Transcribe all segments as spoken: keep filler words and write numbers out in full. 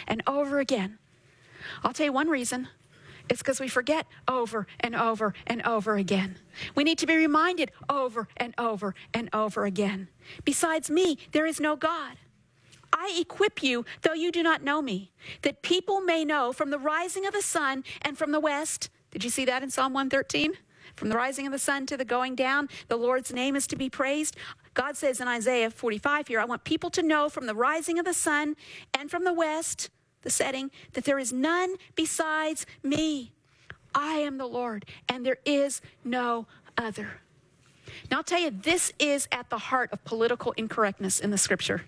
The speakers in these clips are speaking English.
and over again. I'll tell you one reason. It's because we forget over and over and over again. We need to be reminded over and over and over again. Besides me, there is no God. I equip you, though you do not know me, that people may know from the rising of the sun and from the west. Did you see that in Psalm one thirteen? From the rising of the sun to the going down, the Lord's name is to be praised. God says in Isaiah forty-five here, I want people to know from the rising of the sun and from the west, the setting, that there is none besides me. I am the Lord, and there is no other. Now I'll tell you, this is at the heart of political incorrectness in the scripture.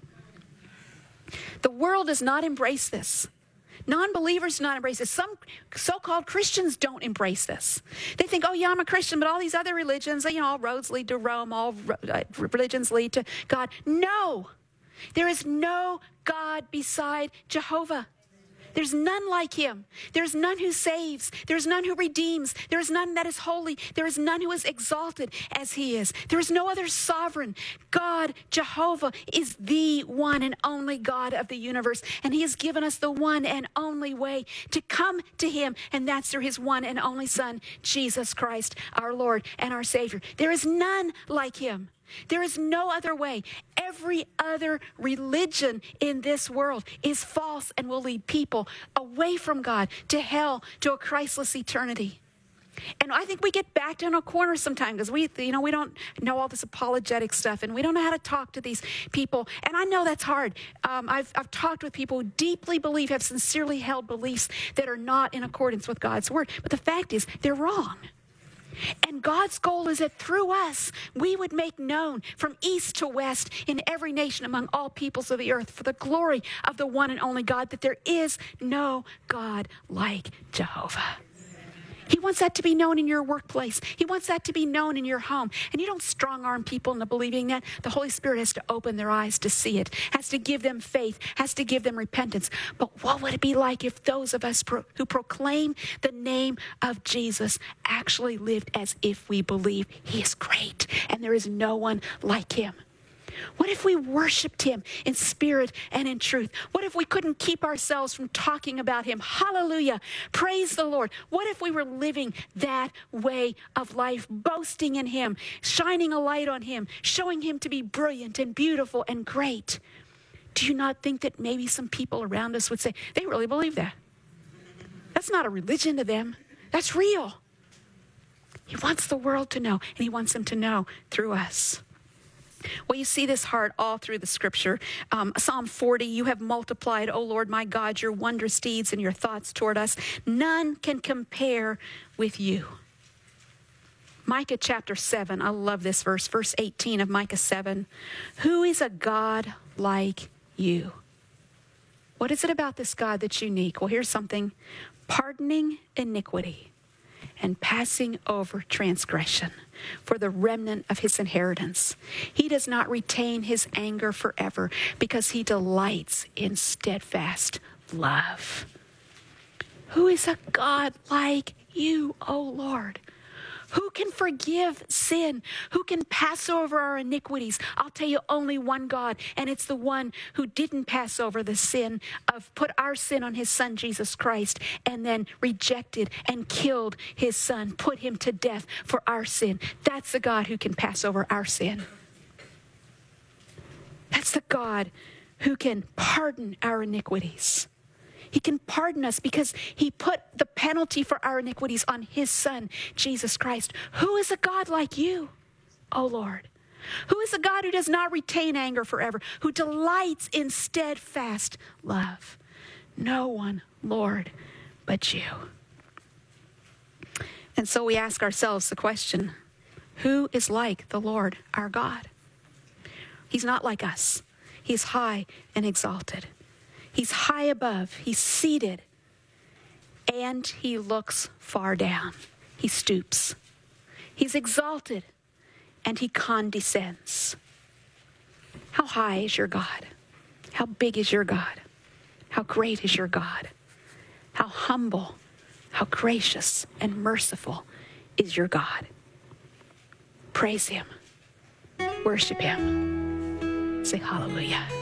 The world does not embrace this. Non-believers do not embrace this. Some so-called Christians don't embrace this. They think, oh yeah, I'm a Christian, but all these other religions, you know, all roads lead to Rome, all religions lead to God. No, there is no God beside Jehovah. There's none like him. There's none who saves. There's none who redeems. There is none that is holy. There is none who is exalted as he is. There is no other sovereign. God, Jehovah, is the one and only God of the universe. And he has given us the one and only way to come to him. And that's through his one and only Son, Jesus Christ, our Lord and our Savior. There is none like him. There is no other way. Every other religion in this world is false and will lead people away from God to hell, to a Christless eternity. And I think we get backed in a corner sometimes because we, you know, we don't know all this apologetic stuff and we don't know how to talk to these people. And I know that's hard. Um, I've, I've talked with people who deeply believe, have sincerely held beliefs that are not in accordance with God's word. But the fact is, they're wrong. And God's goal is that through us, we would make known from east to west in every nation among all peoples of the earth for the glory of the one and only God, that there is no God like Jehovah. He wants that to be known in your workplace. He wants that to be known in your home. And you don't strong-arm people into believing that. The Holy Spirit has to open their eyes to see it, has to give them faith, has to give them repentance. But what would it be like if those of us pro- who proclaim the name of Jesus actually lived as if we believe he is great and there is no one like him? What if we worshiped him in spirit and in truth? What if we couldn't keep ourselves from talking about him? Hallelujah. Praise the Lord. What if we were living that way of life, boasting in him, shining a light on him, showing him to be brilliant and beautiful and great? Do you not think that maybe some people around us would say, they really believe that? That's not a religion to them. That's real. He wants the world to know, and he wants them to know through us. Well, you see this heart all through the scripture. Um, Psalm forty, you have multiplied, O Lord my God, your wondrous deeds and your thoughts toward us. None can compare with you. Micah chapter seven, I love this verse, verse eighteen of Micah seven. Who is a God like you? What is it about this God that's unique? Well, here's something. Pardoning iniquity and passing over transgression for the remnant of his inheritance. He does not retain his anger forever because he delights in steadfast love. Who is a God like you, O Lord? Who can forgive sin? Who can pass over our iniquities? I'll tell you, only one God, and it's the one who didn't pass over the sin of put our sin on his son, Jesus Christ, and then rejected and killed his son, put him to death for our sin. That's the God who can pass over our sin. That's the God who can pardon our iniquities. He can pardon us because he put the penalty for our iniquities on his son, Jesus Christ. Who is a God like you, O Lord? Who is a God who does not retain anger forever, who delights in steadfast love? No one, Lord, but you. And so we ask ourselves the question, who is like the Lord our God? He's not like us. He's high and exalted. He's high above, he's seated, and he looks far down. He stoops. He's exalted, and he condescends. How high is your God? How big is your God? How great is your God? How humble, how gracious and merciful is your God? Praise him. Worship him. Say hallelujah.